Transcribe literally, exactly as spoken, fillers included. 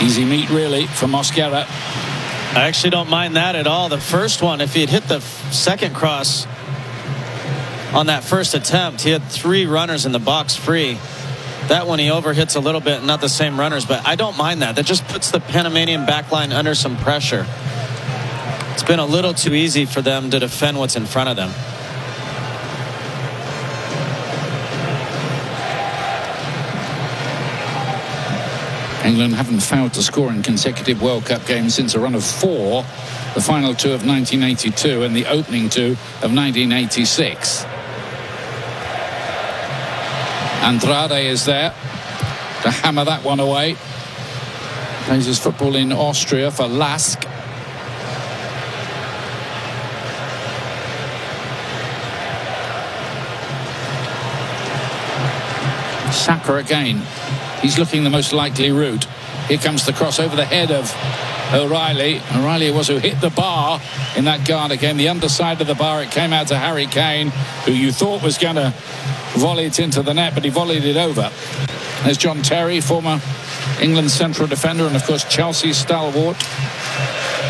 Easy meat, really, for Mosquera. I actually don't mind that at all. The first one, if he had hit the second cross on that first attempt, he had three runners in the box free. That one he overhits a little bit, not the same runners, but I don't mind that. That just puts the Panamanian backline under some pressure. It's been a little too easy for them to defend what's in front of them. England haven't failed to score in consecutive World Cup games since a run of four, the final two of nineteen eighty-two and the opening two of nineteen eighty-six. Andrade is there to hammer that one away. Plays his football in Austria for Lask. Saka again. He's looking the most likely route. Here comes the cross over the head of O'Reilly. O'Reilly was who hit the bar in that Ghana game. The underside of the bar, it came out to Harry Kane, who you thought was going to volley it into the net, but he volleyed it over. There's John Terry, former England central defender and, of course, Chelsea stalwart.